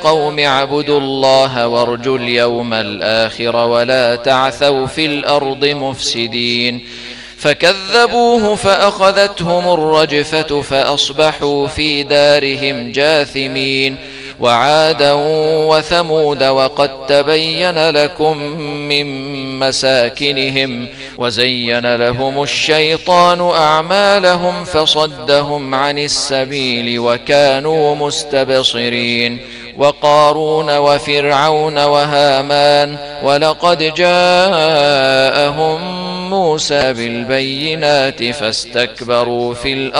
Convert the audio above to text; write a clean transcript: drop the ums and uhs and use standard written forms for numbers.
قوم اعبدوا الله وارجوا اليوم الآخر ولا تعثوا في الأرض مفسدين فكذبوه فأخذتهم الرجفة فأصبحوا في دارهم جاثمين وعادا وثمود وقد تبين لكم من مساكنهم وزين لهم الشيطان أعمالهم فصدهم عن السبيل وكانوا مستبصرين وقارون وفرعون وهامان ولقد جاءهم موسى بالبينات فاستكبروا في الأرض